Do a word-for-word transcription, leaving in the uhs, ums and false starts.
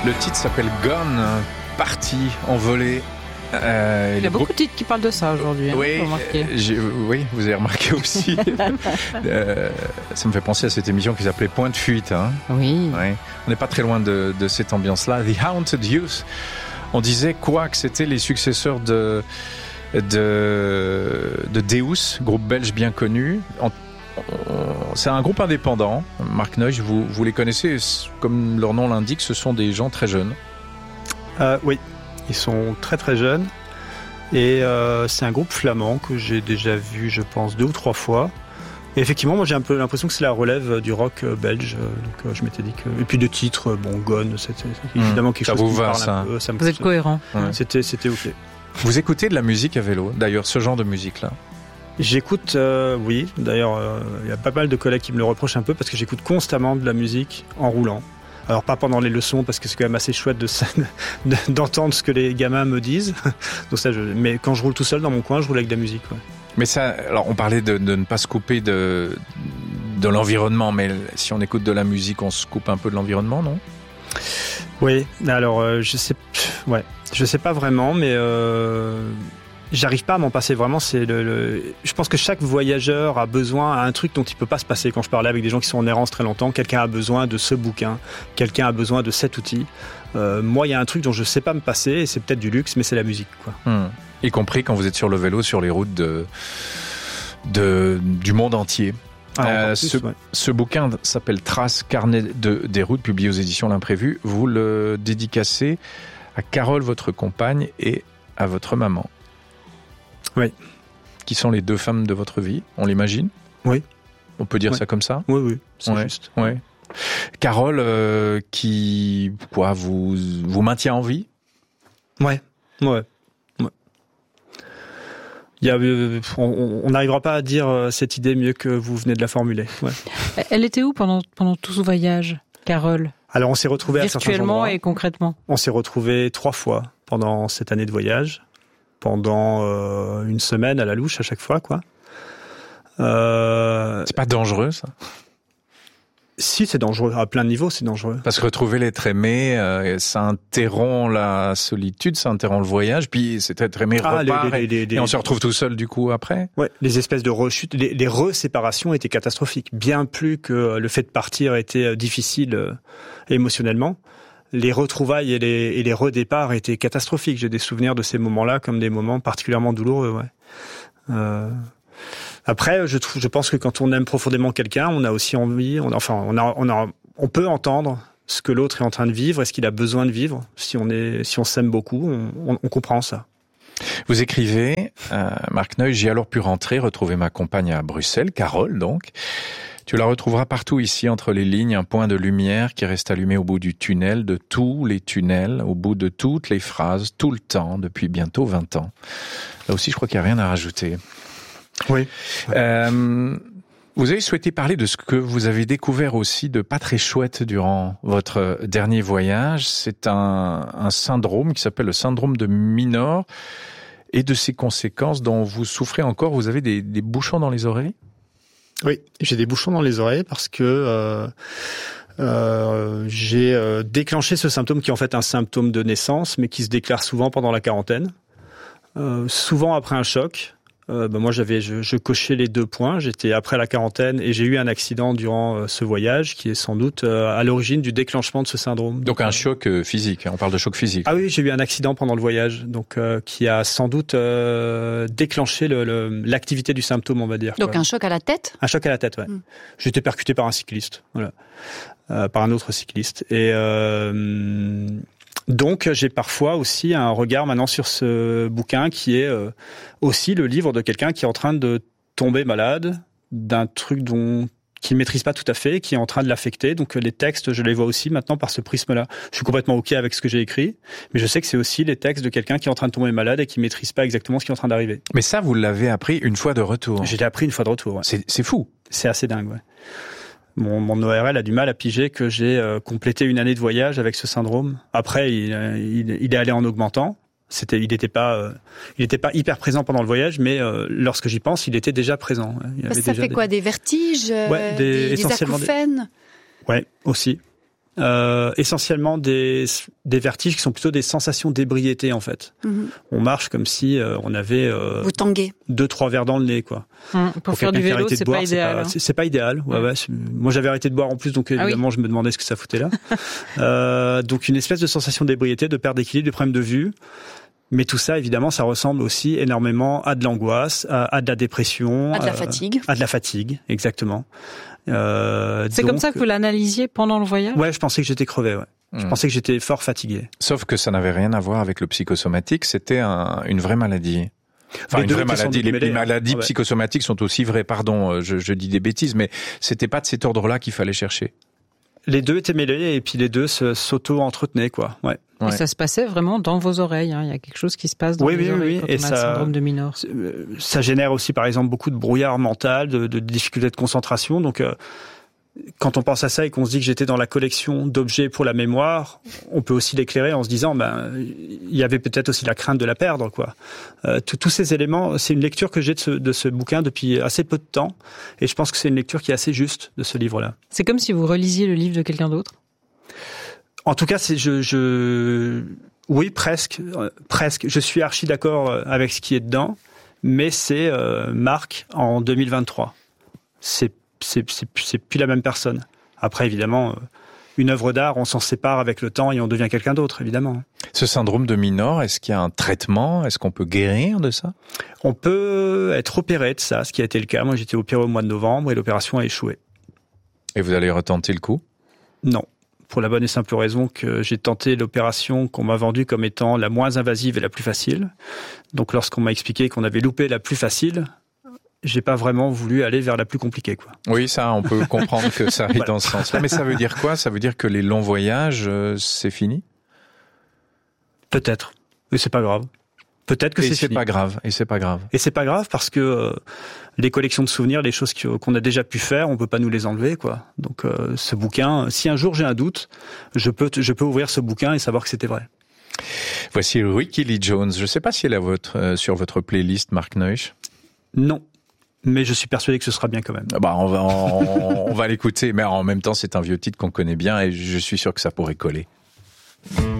Le titre s'appelle Gone, parti, envolé. Euh, Il y a beaucoup de titres qui parlent de ça aujourd'hui. Hein, oui, j'ai, oui, vous avez remarqué aussi. euh, ça me fait penser à cette émission qui s'appelait Point de fuite. Hein. Oui. Ouais. On n'est pas très loin de, de cette ambiance-là. The Haunted Youth. On disait quoi que c'était les successeurs de, de, de Deus, groupe belge bien connu. En, c'est un groupe indépendant. Marc Neusch, vous, vous les connaissez, comme leur nom l'indique, ce sont des gens très jeunes. Euh, oui. Ils sont très très jeunes et euh, c'est un groupe flamand que j'ai déjà vu, je pense, deux ou trois fois. Et effectivement, moi j'ai un peu l'impression que c'est la relève du rock belge. Donc je m'étais dit que et puis de titres, bon, Gone, c'était évidemment quelque ça chose vous qui va, me parle ça. un peu. Ça me vous êtes cohérent. Ouais. C'était c'était ok. Vous écoutez de la musique à vélo, d'ailleurs, ce genre de musique-là? J'écoute, euh, oui. D'ailleurs, il euh, y a pas mal de collègues qui me le reprochent un peu parce que j'écoute constamment de la musique en roulant. Alors pas pendant les leçons parce que c'est quand même assez chouette de, de, d'entendre ce que les gamins me disent. Donc ça, je, mais quand je roule tout seul dans mon coin, je roule avec de la musique. Ouais. Mais ça, alors on parlait de, de ne pas se couper de, de l'environnement, mais si on écoute de la musique, on se coupe un peu de l'environnement, non? Oui. Alors euh, je sais, ouais, je sais pas vraiment, mais euh, j'arrive pas à m'en passer vraiment. C'est le, le, je pense que chaque voyageur a besoin à un truc dont il peut pas se passer. Quand je parlais avec des gens qui sont en errance très longtemps, quelqu'un a besoin de ce bouquin, quelqu'un a besoin de cet outil. Euh, moi, il y a un truc dont je sais pas me passer, et c'est peut-être du luxe, mais c'est la musique, quoi. Hum. Y compris quand vous êtes sur le vélo, sur les routes de, de du monde entier. Ah, euh, plus, ce, ouais. ce bouquin s'appelle Traces, carnet de, des routes, publié aux éditions L'Imprévu. Vous le dédicacez à Carole, votre compagne, et à votre maman. Oui. Qui sont les deux femmes de votre vie, on l'imagine? Oui. On peut dire oui. ça comme ça? Oui, oui, c'est ouais. juste. Ouais. Carole, euh, qui quoi, vous, vous maintient en vie? Ouais, ouais. ouais. Il y a, euh, on n'arrivera pas à dire euh, cette idée mieux que vous venez de la formuler. Ouais. Elle était où pendant, pendant tout ce voyage, Carole? Alors on s'est retrouvés à certains endroits. Virtuellement et concrètement? On s'est retrouvés trois fois pendant cette année de voyage. Pendant euh, une semaine à la louche à chaque fois, quoi. Euh... C'est pas dangereux, ça? Si, c'est dangereux. À plein de niveaux, c'est dangereux. Parce que retrouver l'être aimé, euh, ça interrompt la solitude, ça interrompt le voyage, puis cet être aimé ah, repart les, les, les, et, les, et on se retrouve tout seul du coup après. Ouais, les espèces de rechutes, les, les re-séparations étaient catastrophiques. Bien plus que le fait de partir était difficile euh, émotionnellement. Les retrouvailles et les, et les redéparts étaient catastrophiques. J'ai des souvenirs de ces moments-là comme des moments particulièrement douloureux. Ouais. Euh... Après, je trouve, je pense que quand on aime profondément quelqu'un, on a aussi envie, on, enfin, on a, on a, on peut entendre ce que l'autre est en train de vivre et ce qu'il a besoin de vivre. Si on est, si on s'aime beaucoup, on, on, on comprend ça. Vous écrivez, euh, Marc Neusch, j'ai alors pu rentrer, retrouver ma compagne à Bruxelles, Carole donc. Tu la retrouveras partout ici, entre les lignes, un point de lumière qui reste allumé au bout du tunnel, de tous les tunnels, au bout de toutes les phrases, tout le temps, depuis bientôt vingt ans. Là aussi, je crois qu'il n'y a rien à rajouter. Oui. Euh, vous avez souhaité parler de ce que vous avez découvert aussi de pas très chouette durant votre dernier voyage. C'est un, un syndrome qui s'appelle le syndrome de Minor et de ses conséquences dont vous souffrez encore. Vous avez des, des bouchons dans les oreilles? Oui, j'ai des bouchons dans les oreilles parce que euh, euh, j'ai euh, déclenché ce symptôme qui est en fait un symptôme de naissance, mais qui se déclare souvent pendant la quarantaine, euh, souvent après un choc. Euh, ben moi, j'avais, je, je cochais les deux points. J'étais après la quarantaine et j'ai eu un accident durant euh, ce voyage qui est sans doute euh, à l'origine du déclenchement de ce syndrome. Donc, donc un euh, choc euh, physique. On parle de choc physique. Ah oui, j'ai eu un accident pendant le voyage, donc euh, qui a sans doute euh, déclenché le, le, l'activité du symptôme, on va dire. Donc quoi. un choc à la tête. Un choc à la tête, ouais. Mm. J'ai été percuté par un cycliste, voilà, euh, par un autre cycliste et. Euh, Donc, j'ai parfois aussi un regard maintenant sur ce bouquin qui est euh, aussi le livre de quelqu'un qui est en train de tomber malade d'un truc dont qu'il ne maîtrise pas tout à fait, qui est en train de l'affecter. Donc, les textes, je les vois aussi maintenant par ce prisme-là. Je suis complètement OK avec ce que j'ai écrit, mais je sais que c'est aussi les textes de quelqu'un qui est en train de tomber malade et qui ne maîtrise pas exactement ce qui est en train d'arriver. Mais ça, vous l'avez appris une fois de retour. Je l'ai appris une fois de retour, ouais. C'est, c'est fou. C'est assez dingue, ouais. Mon, mon O R L a du mal à piger que j'ai euh, complété une année de voyage avec ce syndrome. Après, il, il, il est allé en augmentant. C'était, il n'était pas, euh, il était pas hyper présent pendant le voyage, mais euh, lorsque j'y pense, il était déjà présent. Il avait ça déjà fait des... quoi, des vertiges, ouais, des, des, des acouphènes? des... Ouais, aussi. Euh, essentiellement des, des vertiges qui sont plutôt des sensations d'ébriété en fait. Mmh. On marche comme si euh, on avait euh, Vous tanguez. deux trois verres dans le nez quoi. Mmh. Pour, Pour faire du vélo, c'est boire, pas idéal. C'est pas, hein. c'est, c'est pas idéal. Ouais, ouais. Moi, j'avais arrêté de boire en plus, donc évidemment, ah oui. je me demandais ce que ça foutait là. euh, donc une espèce de sensation d'ébriété, de perte d'équilibre, de problème de vue. Mais tout ça, évidemment, ça ressemble aussi énormément à de l'angoisse, à, à de la dépression, à de la euh, fatigue. À de la fatigue, exactement. Euh, c'est donc, comme ça que vous l'analysiez pendant le voyage ? Ouais, je pensais que j'étais crevé, ouais. Mmh. Je pensais que j'étais fort fatigué. Sauf que ça n'avait rien à voir avec le psychosomatique, c'était un, une vraie maladie. Enfin, une vraie maladie. Les, les maladies ah ouais. psychosomatiques sont aussi vraies, pardon, je, je dis des bêtises, mais c'était pas de cet ordre-là qu'il fallait chercher. Les deux étaient mêlés et puis les deux se, s'auto-entretenaient, quoi. Ouais. Et ouais. ça se passait vraiment dans vos oreilles. Hein. Il y a quelque chose qui se passe dans oui, les oui, oreilles oui. quand et on a ça, le syndrome de Minor. Ça génère aussi, par exemple, beaucoup de brouillard mental, de, de difficultés de concentration. Donc, euh, quand on pense à ça et qu'on se dit que j'étais dans la collection d'objets pour la mémoire, on peut aussi l'éclairer en se disant, ben, il y avait peut-être aussi la crainte de la perdre, quoi. Euh, tous ces éléments, c'est une lecture que j'ai de ce, de ce bouquin depuis assez peu de temps, et je pense que c'est une lecture qui est assez juste de ce livre-là. C'est comme si vous relisiez le livre de quelqu'un d'autre. En tout cas, c'est je, je, oui, presque, euh, presque. Je suis archi d'accord avec ce qui est dedans, mais c'est euh, Marc en deux mille vingt-trois. C'est C'est, c'est, c'est plus la même personne. Après, évidemment, une œuvre d'art, on s'en sépare avec le temps et on devient quelqu'un d'autre, évidemment. Ce syndrome de Minor, est-ce qu'il y a un traitement ? Est-ce qu'on peut guérir de ça ? On peut être opéré de ça, ce qui a été le cas. Moi, j'étais opéré au mois de novembre et l'opération a échoué. Et vous allez retenter le coup ? Non. Pour la bonne et simple raison que j'ai tenté l'opération qu'on m'a vendue comme étant la moins invasive et la plus facile. Donc, lorsqu'on m'a expliqué qu'on avait loupé la plus facile, j'ai pas vraiment voulu aller vers la plus compliquée, quoi. Oui, ça, on peut comprendre que ça arrive voilà. dans ce sens-là. Mais ça veut dire quoi ? Ça veut dire que les longs voyages, euh, c'est fini ? Peut-être. Mais c'est pas grave. Peut-être que et c'est, c'est fini. pas grave. Et c'est pas grave. Et c'est pas grave parce que euh, les collections de souvenirs, les choses qu'on a déjà pu faire, on peut pas nous les enlever, quoi. Donc, euh, ce bouquin, si un jour j'ai un doute, je peux, je peux ouvrir ce bouquin et savoir que c'était vrai. Voici Rickie Lee Jones. Je sais pas si elle est votre, euh, sur votre playlist, Mark Neusch. Non. Mais je suis persuadé que ce sera bien quand même. Bah, on va, on, on va l'écouter, mais en même temps, c'est un vieux titre qu'on connaît bien et je suis sûr que ça pourrait coller.